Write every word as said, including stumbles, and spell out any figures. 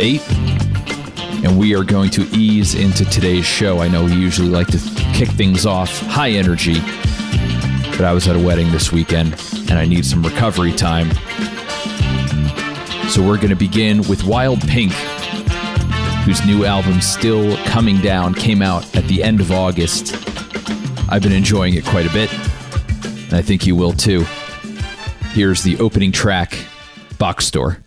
eight. And we are going to ease into today's show. I know we usually like to kick things off high energy, but I was at a wedding this weekend and I need some recovery time. So we're going to begin with Wild Pink, whose new album, Still Coming Down, came out at the end of August. I've been enjoying it quite a bit, and I think you will too. Here's the opening track, Box Store.